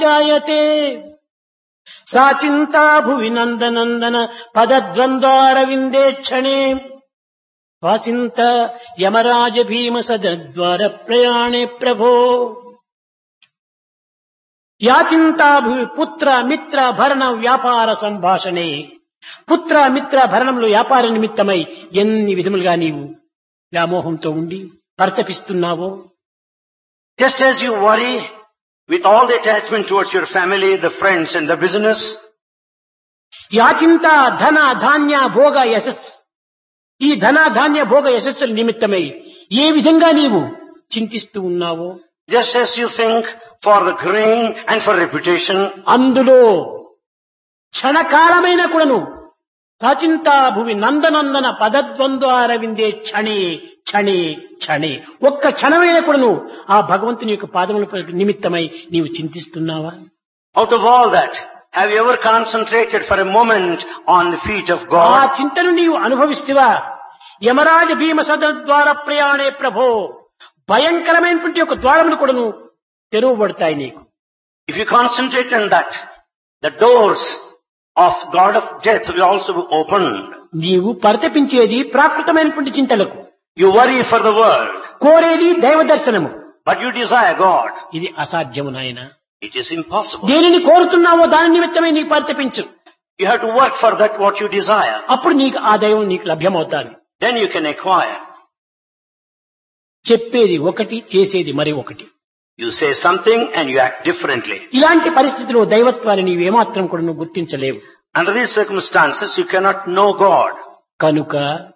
జాయతే సా చింతా భువి నందనందన పదద్వంద్వారవిందే క్షణే వాసింత యమరాజ భీమ సద్వార ప్రయాణే ప్రభో. యాచింతా భువి పుత్ర మిత్ర భరణ వ్యాపార సంభాషణే. పుత్ర మిత్ర భరణంలో వ్యాపార నిమిత్తమై ఎన్ని విధములుగా నీవు వ్యామోహంతో ఉండి పరితపిస్తున్నావో, Just as you worry with all the attachment towards your family, the friends and the business, యాచింత ధన ధాన్య భోగ యశస్సు, ఈ ధన ధాన్య భోగ యశస్సుల నిమిత్తమై ఏ విధంగా నీవు చింతిస్తూ ఉన్నావో, just as you think for the grain and for reputation, అందులో క్షణకాలమైన కూడాను ప్రాచింతా భువి నందనందన పదద్వంద్వారవిందే క్షణే క్షణే క్షణే, ఒక్క క్షణమైన కూడాను ఆ భగవంతుని యొక్క పాదముల నిమిత్తమై నీవు చింతిస్తున్నావా? out of all that, have you ever concentrated for a moment on the feet of ఆ God? చింతను నీవు అనుభవిస్తువా? యమరాజ భీమ సద్వార ప్రయాణే ప్రభో, భయంకరమైనటువంటి యొక్క ద్వారములు కూడాను తెరవబడతాయి నీకు. If you concentrate on that, the doors of God of death will also be opened. నీవు పరితపించేది ప్రాకృతమైనటువంటి చింతలకు, You worry for the world, కోరేది దైవ దర్శనము. but you desire God. ఇది అసాధ్యము నాయన. It is impossible. దేనిని కోరుతున్నావో దాని నిమిత్తమే నీకు పరితపించు. You have to work for that what you desire. అప్పుడు నీకు ఆ దైవం నీకు లభ్యమవుతాది. Then you can acquire. చెప్పేది ఒకటి, చేసేది మరి ఒకటి. You say something and you act differently. ఇలాంటి పరిస్థితిలో దైవత్వాన్ని నీవు ఏమాత్రం కూడా నువ్వు గుర్తించలేవు. Under these circumstances, you cannot know God. కనుక